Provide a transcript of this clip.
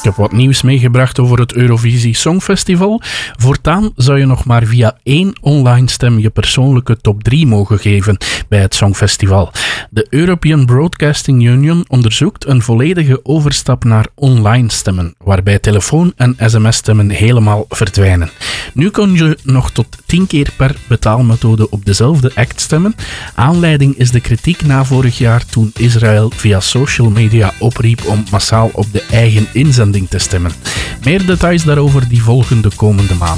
Ik heb wat nieuws meegebracht over het Eurovisie Songfestival. Voortaan zou je nog maar via 1 online stem je persoonlijke top 3 mogen geven bij het Songfestival. De European Broadcasting Union onderzoekt een volledige overstap naar online stemmen, waarbij telefoon- en sms-stemmen helemaal verdwijnen. Nu kun je nog tot 10 keer per betaalmethode op dezelfde act stemmen. Aanleiding is de kritiek na vorig jaar toen Israël via social media opriep om massaal op de eigen inzending te stemmen. Meer details daarover die volgen de komende maand.